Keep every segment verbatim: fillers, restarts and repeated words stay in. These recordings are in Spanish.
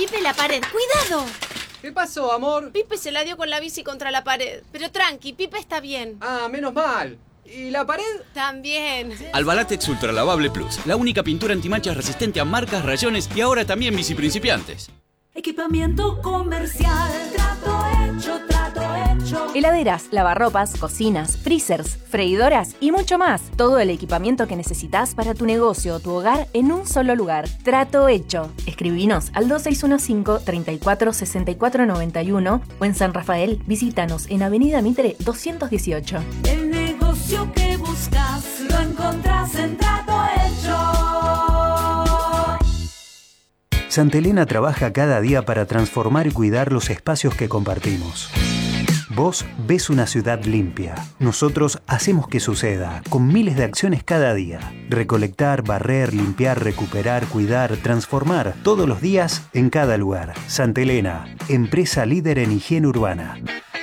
Pipe, la pared. ¡Cuidado! ¿Qué pasó, amor? Pipe se la dio con la bici contra la pared. Pero tranqui, Pipe está bien. Ah, menos mal. ¿Y la pared? También. Albalatex Ultra Lavable Plus, la única pintura antimanchas resistente a marcas, rayones y ahora también bici principiantes. Equipamiento comercial, trato hecho, trato hecho. Heladeras, lavarropas, cocinas, freezers, freidoras y mucho más. Todo el equipamiento que necesitas para tu negocio o tu hogar en un solo lugar. Trato hecho. Escribinos al dos seis uno cinco, treinta y cuatro, sesenta y cuatro noventa y uno o en San Rafael, visítanos en Avenida Mitre doscientos dieciocho. El negocio que buscas lo encontrás en Trato Hecho. Santa Elena trabaja cada día para transformar y cuidar los espacios que compartimos. Vos ves una ciudad limpia. Nosotros hacemos que suceda, con miles de acciones cada día. Recolectar, barrer, limpiar, recuperar, cuidar, transformar, todos los días, en cada lugar. Santa Elena, empresa líder en higiene urbana.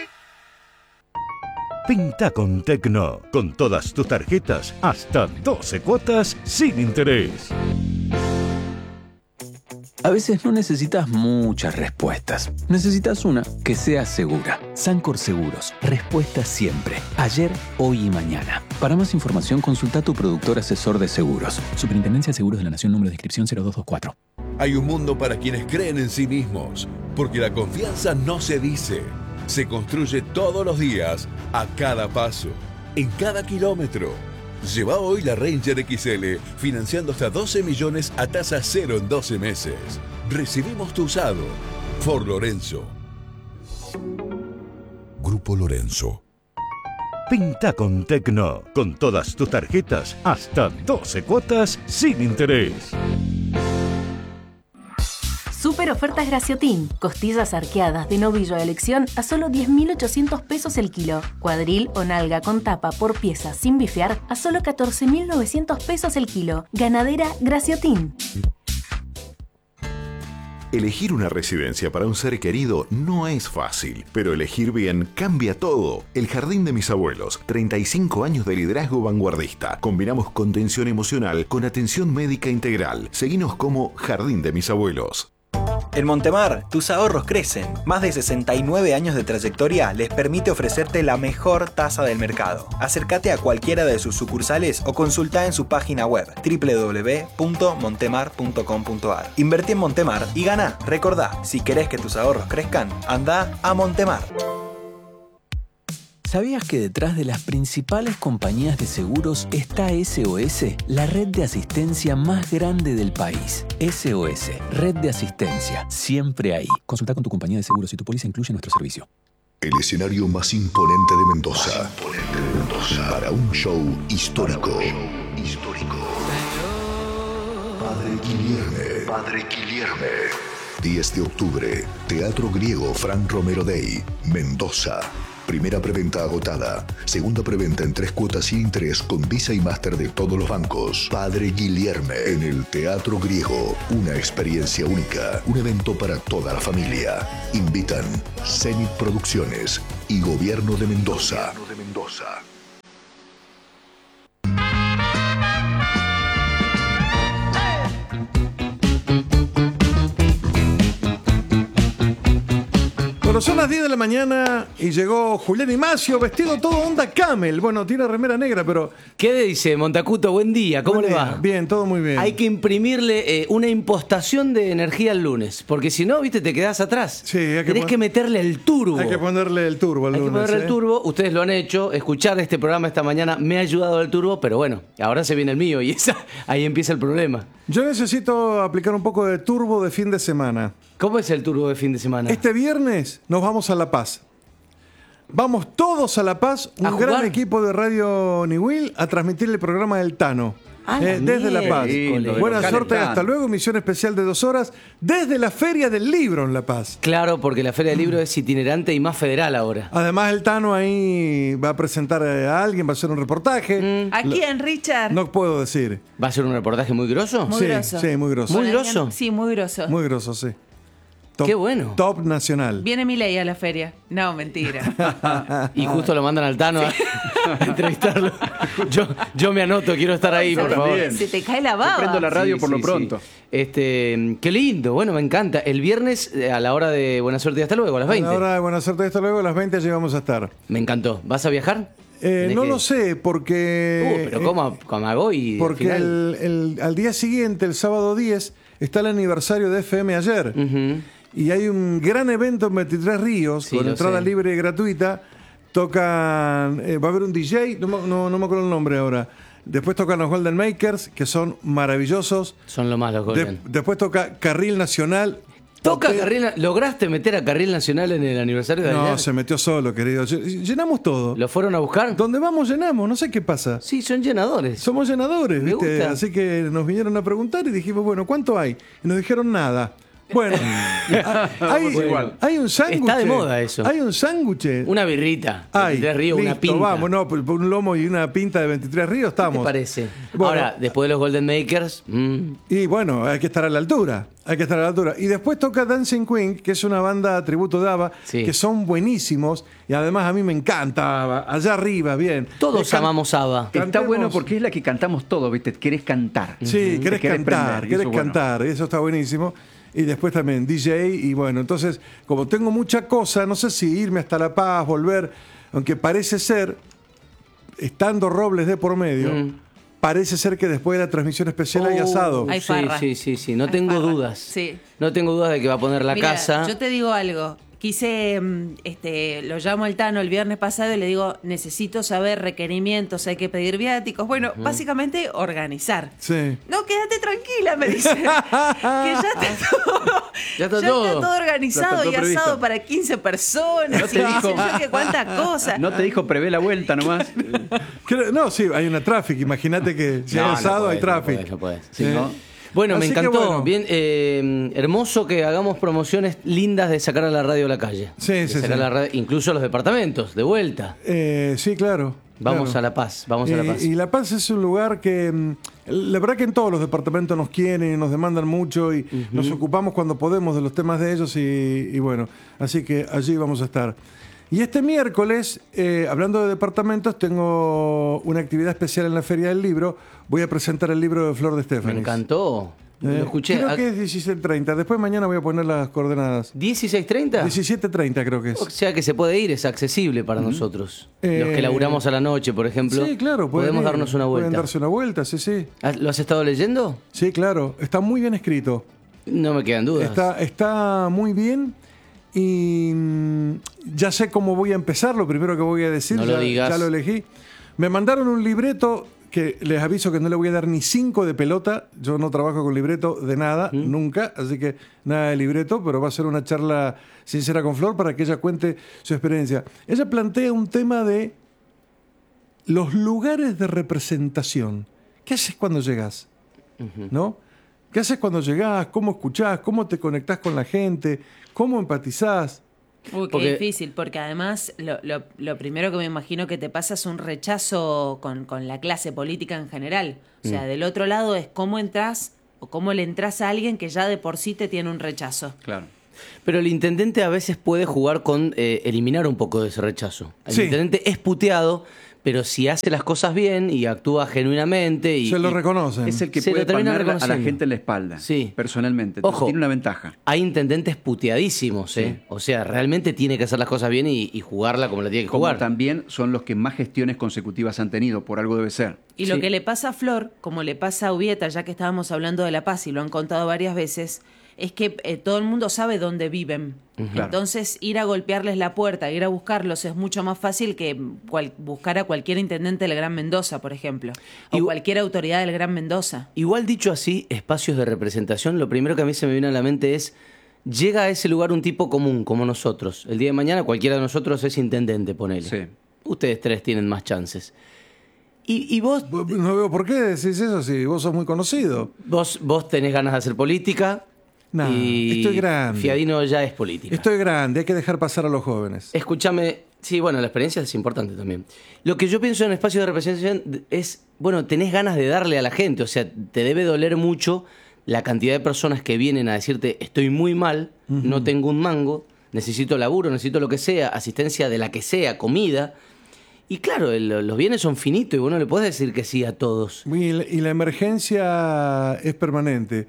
Pinta con Tecno, con todas tus tarjetas, hasta doce cuotas sin interés. A veces no necesitas muchas respuestas. Necesitas una que sea segura. Sancor Seguros. Respuesta siempre. Ayer, hoy y mañana. Para más información, consulta a tu productor asesor de seguros. Superintendencia de Seguros de la Nación, número de inscripción cero dos dos cuatro. Hay un mundo para quienes creen en sí mismos, porque la confianza no se dice, se construye todos los días, a cada paso, en cada kilómetro. Lleva hoy la Ranger X L, financiando hasta doce millones a tasa cero en doce meses. Recibimos tu usado. Ford Lorenzo. Grupo Lorenzo. Pinta con Tecno, con todas tus tarjetas, hasta doce cuotas sin interés. Super ofertas Graciotin. Costillas arqueadas de novillo a elección a solo diez mil ochocientos pesos el kilo. Cuadril o nalga con tapa por pieza sin bifear a solo catorce mil novecientos pesos el kilo. Ganadera Graciotin. Elegir una residencia para un ser querido no es fácil, pero elegir bien cambia todo. El Jardín de Mis Abuelos, treinta y cinco años de liderazgo vanguardista. Combinamos contención emocional con atención médica integral. Seguinos como Jardín de Mis Abuelos. En Montemar, tus ahorros crecen. Más de sesenta y nueve años de trayectoria les permite ofrecerte la mejor tasa del mercado. Acércate a cualquiera de sus sucursales o consulta en su página web doble u doble u doble u punto montemar punto com punto a r. Invertí en Montemar y gana. Recordá, si querés que tus ahorros crezcan, anda a Montemar. ¿Sabías que detrás de las principales compañías de seguros está S O S, la red de asistencia más grande del país? S O S, red de asistencia, siempre ahí. Consulta con tu compañía de seguros si tu póliza incluye nuestro servicio. El escenario más imponente de Mendoza. Más imponente de Mendoza. Para un show histórico. Para un show histórico. Padre Guilherme. Padre Guilherme. diez de octubre. Teatro Griego Fran Romero Day. Mendoza. Primera preventa agotada. Segunda preventa en tres cuotas sin interés con Visa y Master de todos los bancos. Padre Guilherme en el Teatro Griego. Una experiencia única. Un evento para toda la familia. Invitan Zenit Producciones y Gobierno de Mendoza. Gobierno de Mendoza. Bueno, son las diez de la mañana y llegó Julián Imacio vestido todo onda camel. Bueno, tiene remera negra, pero... ¿Qué dice Montacuto? Buen día, ¿cómo Buen le día. va? Bien, todo muy bien. Hay que imprimirle eh, una impostación de energía el lunes, porque si no, viste, te quedás atrás. Sí, hay que Tenés pon- que meterle el turbo. Hay que ponerle el turbo al Hay lunes. que ponerle ¿eh? el turbo, ustedes lo han hecho, escuchar este programa esta mañana me ha ayudado el turbo, pero bueno, ahora se viene el mío y esa, ahí empieza el problema. Yo necesito aplicar un poco de turbo de fin de semana. ¿Cómo es el turbo de fin de semana? Este viernes nos vamos a La Paz. Vamos todos a La Paz, un ¿A gran jugar? equipo de Radio Niwil, a transmitir el programa del Tano. Ah, eh, desde La Paz. miércoles. Buena Local suerte, Tano. hasta luego. Misión especial de dos horas desde la Feria del Libro en La Paz. Claro, porque la Feria del Libro es itinerante y más federal ahora. Además, el Tano ahí va a presentar a alguien, va a hacer un reportaje. ¿A quién, Richard? No puedo decir. ¿Va a ser un reportaje muy grosso? Muy sí, grosso. sí, muy grosso. Muy Con grosso. alguien- Sí, muy grosso. Muy grosso, sí. Top, Qué bueno. Top nacional. Viene Milei a la feria. No, mentira. Y justo lo mandan al Tano a, a entrevistarlo. Yo, yo me anoto, quiero estar ahí, por favor. Se te cae la baba. Prendo la radio Sí, por sí, lo pronto. sí. Este, qué lindo, bueno, me encanta. El viernes eh, a la hora de Buena Suerte y hasta luego, a las veinte. A la hora de Buena Suerte, hasta luego, a las veinte allí vamos a estar. Me encantó. ¿Vas a viajar? Eh, no que... lo sé, porque... Uh, pero ¿cómo, cómo hago? Y Porque al final... el, el, al día siguiente, el sábado diez, está el aniversario de F M Ayer. Uh-huh. Y hay un gran evento en veintitrés Ríos, Sí, con lo entrada sé. libre y gratuita. Tocan, eh, va a haber un D J, no, me- no, no me acuerdo el nombre ahora. Después tocan los Golden Makers, que son maravillosos. Son lo más los De- Golden. después toca Carril Nacional. Toca Hotel- Carril... ¿Lograste meter a Carril Nacional en el aniversario de No, ayer? se metió solo, querido. Ll- Llenamos todo. ¿Lo fueron a buscar? Donde vamos, llenamos. No sé qué pasa. Sí, son llenadores. Somos llenadores, Me ¿viste? gusta. Así que nos vinieron a preguntar y dijimos, bueno, ¿cuánto hay? Y nos dijeron nada. Bueno, hay, igual. hay un sándwich. Está de moda eso. Hay un sándwich. Una birrita. Ay, veintitrés Ríos, una listo, pinta. vamos, no, por, por un lomo y una pinta de veintitrés Ríos ¿Qué te estamos. parece? Bueno. Ahora, después de los Golden Makers... mm, Y bueno, hay que estar a la altura. Hay que estar a la altura. Y después toca Dancing Queen, que es una banda tributo de ABBA, Sí. que son buenísimos. Y además a mí me encanta ABBA. Allá arriba, bien. todos Eh, can- amamos ABBA. Está Cantemos. bueno porque es la que cantamos todo, ¿viste? Querés cantar. Sí, Te querés querés cantar, prender, y querés eso es bueno. cantar, eso está buenísimo. Y después también D J, y bueno, entonces, como tengo mucha cosa, no sé si irme hasta La Paz, volver, aunque parece ser, estando Robles de por medio, Mm. parece ser que después de la transmisión especial hay Oh, asado. Hay sí, farra. sí, sí, sí. No Hay tengo farra. dudas. Sí. No tengo dudas de que va a poner la Mira, casa. yo te digo algo. Quise, mm, este, lo llamo al Tano el viernes pasado y le digo, necesito saber requerimientos, hay que pedir viáticos. Bueno, básicamente organizar. Sí. No, quédate tranquila, me dice. que ya está todo, Ya está ya todo. está todo organizado Ya está todo y asado previsto. para quince personas. No te y qué dijo- sé yo, que cuántas cosas. No te dijo prevé la vuelta nomás. Creo- No, sí, hay una tráfico. Imagínate que si hay No, no asado hay podés, no tráfico. podés, no podés. Sí. ¿no? Bueno, me Así que encantó. bueno. Bien, eh, hermoso que hagamos promociones lindas de sacar a la radio a la calle. Sí, De sí, sacar sí. la radio- incluso a los departamentos, de vuelta. Eh, sí, claro. Vamos claro. a La Paz, vamos a La Eh, Paz. Y La Paz es un lugar que, mm, la verdad que en todos los departamentos nos quieren y nos demandan mucho y nos ocupamos cuando podemos de los temas de ellos y, y bueno, así que allí vamos a estar. Y este miércoles, eh, hablando de departamentos, tengo una actividad especial en la Feria del Libro. Voy a presentar el libro de Flor de Me Estefanis. encantó. Eh, Lo escuché. Creo ¿A- que es dieciséis treinta. Después mañana voy a poner las coordenadas. ¿dieciséis treinta? diecisiete treinta creo que es. O sea que se puede ir, es accesible para nosotros. Eh, Los que laburamos a la noche, por ejemplo. Sí, claro. pueden Podemos ir, darnos una Pueden vuelta. darse una vuelta, sí, sí. Ah, ¿Lo has estado leyendo? Sí, claro. Está muy bien escrito. No me quedan dudas. Está, está muy bien y mm, ya sé cómo voy a empezar, lo primero que voy a decir, No ya, lo digas. ya lo elegí. Me mandaron un libreto que les aviso que no le voy a dar ni cinco de pelota, yo no trabajo con libreto de nada, nunca, así que nada de libreto, pero va a ser una charla sincera con Flor para que ella cuente su experiencia. Ella plantea un tema de los lugares de representación. ¿Qué haces cuando llegas? ¿No? ¿Qué haces cuando llegás? ¿Cómo escuchás? ¿Cómo te conectás con la gente? ¿Cómo empatizás? Uy, qué Porque- difícil, porque además lo, lo- lo primero que me imagino que te pasa es un rechazo con, con la clase política en general. O sea, Mm. del otro lado es cómo entras o cómo le entras a alguien que ya de por sí te tiene un rechazo. Claro. Pero el intendente a veces puede jugar con eh, eliminar un poco de ese rechazo. El Sí. intendente es puteado, pero si hace las cosas bien y actúa genuinamente y Se lo y- reconocen. Es el que Se puede lo termina palmar a la reconociendo. gente en la espalda. Sí. Personalmente. Entonces, Ojo. tiene una ventaja. hay intendentes puteadísimos, ¿eh? O sea, realmente tiene que hacer las cosas bien y, y jugarla como la tiene que Como jugar. también son los que más gestiones consecutivas han tenido, por algo debe ser. Y lo que le pasa a Flor, como le pasa a Ubieta, ya que estábamos hablando de La Paz y lo han contado varias veces, es que eh, todo el mundo sabe dónde viven. Claro. Entonces, ir a golpearles la puerta, ir a buscarlos es mucho más fácil que cual- buscar a cualquier intendente del Gran Mendoza, por ejemplo, o Igu- cualquier autoridad del Gran Mendoza. Igual dicho así, espacios de representación, lo primero que a mí se me viene a la mente es, llega a ese lugar un tipo común, como nosotros. El día de mañana cualquiera de nosotros es intendente, ponele. Sí. Ustedes tres tienen más chances. Y, y vos, No veo por qué decís eso si vos sos muy conocido. vos, vos tenés ganas de hacer política. No, y estoy grande. Fiadino ya es política. Estoy grande, hay que dejar pasar a los jóvenes. Escúchame, sí, bueno, la experiencia es importante también. Lo que yo pienso en espacio de representación es, bueno, tenés ganas de darle a la gente, o sea, te debe doler mucho la cantidad de personas que vienen a decirte estoy muy mal, uh-huh. no tengo un mango, necesito laburo, necesito lo que sea, asistencia de la que sea, comida. Y claro, el, los bienes son finitos y vos no le podés decir que sí a todos. Y la, y la emergencia es permanente.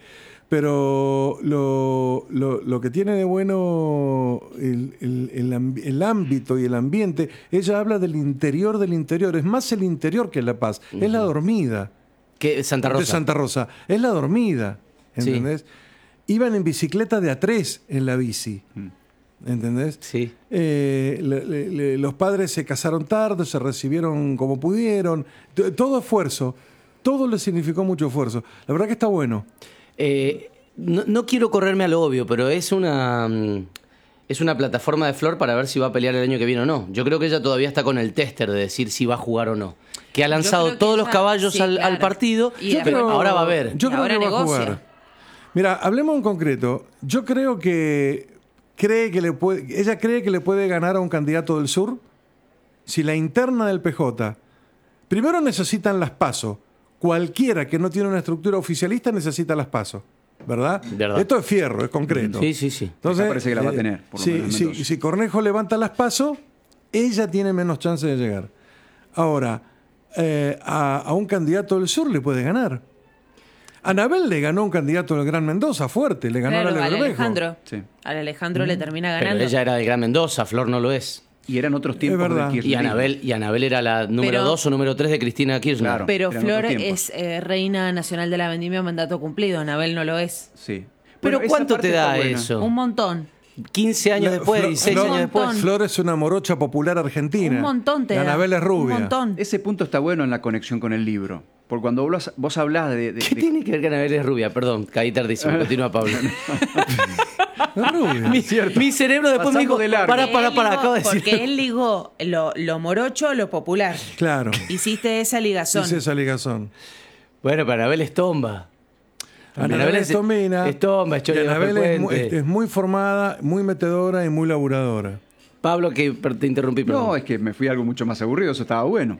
Pero lo, lo, lo que tiene de bueno el, el, el, el ámbito y el ambiente, ella habla del interior del interior. Es más el interior que La Paz. Uh-huh. Es la dormida. ¿Qué? Santa Rosa. De Santa Rosa. Es la dormida. ¿Entendés? Sí. Iban en bicicleta de a tres en la bici. ¿Entendés? Sí. Eh, le, le, los padres se casaron tarde, se recibieron como pudieron. T- todo esfuerzo. Todo le significó mucho esfuerzo. La verdad que está bueno. Eh, no, no quiero correrme a lo obvio, pero es una es una plataforma de Flor para ver si va a pelear el año que viene o no. Yo creo que ella todavía está con el tester de decir si va a jugar o no. Que ha lanzado todos ella, los caballos sí, al, claro. al partido, y pero creo, ahora va a ver. Yo creo que va a jugar. Mira, hablemos en concreto. Yo creo que cree que le puede, ella cree que le puede ganar a un candidato del sur si la interna del P J. Primero necesitan las PASO. Cualquiera que no tiene una estructura oficialista necesita las PASO, ¿verdad? ¿verdad? Esto es fierro, es concreto. Sí, sí, sí. Entonces, ella parece que la va a tener. Por lo si, menos si, si Cornejo levanta las PASO, ella tiene menos chance de llegar. Ahora, eh, a, a un candidato del sur le puede ganar. Anabel le ganó a un candidato del Gran Mendoza fuerte, le ganó claro, a al Alejandro. Sí. Al Alejandro mm. le termina ganando. Pero ella era del Gran Mendoza, Flor no lo es. Y eran otros tiempos de Kirchner. Y Anabel, y Anabel era la número dos o número tres de Cristina Kirchner. Claro, pero Flor es eh, reina nacional de la vendimia, mandato cumplido. Anabel no lo es. Sí. Pero bueno, ¿cuánto te da eso? Un montón. quince años la, después, Flor, dieciséis Flor, años después. Flor es una morocha popular argentina. Un montón te da. Anabel es rubia. Un montón. Ese punto está bueno en la conexión con el libro. Porque cuando vos, vos hablás de, de... ¿Qué de... tiene que ver que Anabel es rubia? Perdón, caí tardísimo. Continúa, Pablo. Rubia. Mi, mi cerebro después Pasando me dijo, de largo. para, para, para, acabo de decir. Porque él ligó lo, lo morocho a lo popular. Claro. Hiciste esa ligazón. Hice esa ligazón. Bueno, para Anabel es tomba. Anabel, Anabel es tombina. Es tomba, es Anabel es muy, es, es muy formada, muy metedora y muy laburadora. Pablo, que te interrumpí. Perdón. No, es que me fui a algo mucho más aburrido, eso estaba bueno.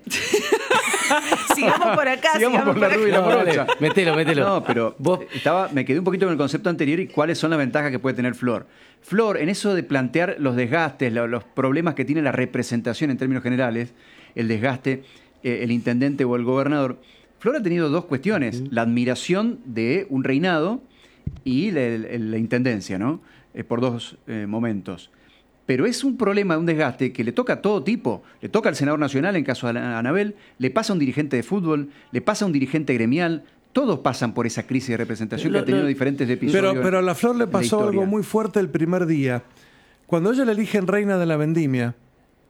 Sigamos por acá, sigamos, sigamos por la rubia y la morocha. Mételo, mételo. No, pero ¿Vos? Estaba, me quedé un poquito con el concepto anterior y cuáles son las ventajas que puede tener Flor. Flor, en eso de plantear los desgastes, los, los problemas que tiene la representación en términos generales, el desgaste, eh, el intendente o el gobernador, Flor ha tenido dos cuestiones, uh-huh. la admiración de un reinado y la, la, la intendencia, ¿no? Eh, por dos eh, momentos. Pero es un problema, un desgaste que le toca a todo tipo. Le toca al senador nacional, en caso de Anabel, le pasa a un dirigente de fútbol, le pasa a un dirigente gremial. Todos pasan por esa crisis de representación lo, que ha tenido lo, diferentes episodios. Pero, pero a la Flor le pasó algo muy fuerte el primer día. Cuando ella la eligen reina de la vendimia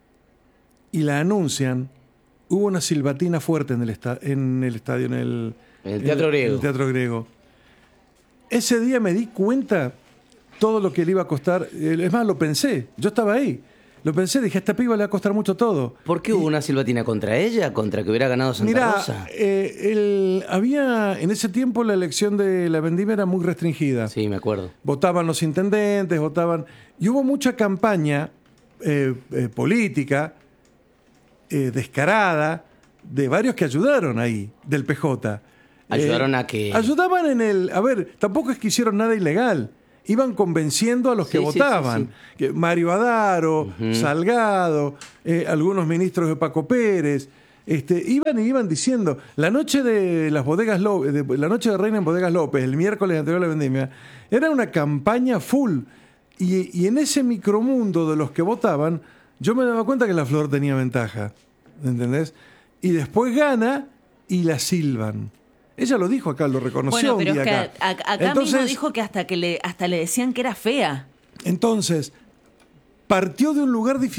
y la anuncian, hubo una silbatina fuerte en el, esta, en el estadio, en el, en el Teatro en, Griego. En el Teatro Griego. Ese día me di cuenta todo lo que le iba a costar. Es más, lo pensé. Yo estaba ahí. Lo pensé, dije, a esta piba le va a costar mucho todo. ¿Por qué y, hubo una silbatina contra ella? ¿Contra que hubiera ganado Santa mirá, Rosa? Eh, el, había, en ese tiempo la elección de la vendimia era muy restringida. Sí, me acuerdo. Votaban los intendentes, votaban... Y hubo mucha campaña eh, eh, política, eh, descarada, de varios que ayudaron ahí, del P J. ¿Ayudaron eh, a que...? Ayudaban en el... A ver, tampoco es que hicieron nada ilegal. Iban convenciendo a los que sí, votaban. Sí, sí, sí. Mario Adaro, uh-huh. Salgado, eh, algunos ministros de Paco Pérez. Este, iban y iban diciendo, la noche de las bodegas López, de, la noche de Reina en Bodegas López, el miércoles anterior a la vendimia, era una campaña full. Y, y en ese micromundo de los que votaban, yo me daba cuenta que la Flor tenía ventaja. ¿Entendés? Y después gana y la silban. Ella lo dijo acá, lo reconoció bueno, pero un día es que acá. A, acá entonces, mismo dijo que hasta que le hasta le decían que era fea. Entonces, partió de un lugar difícil.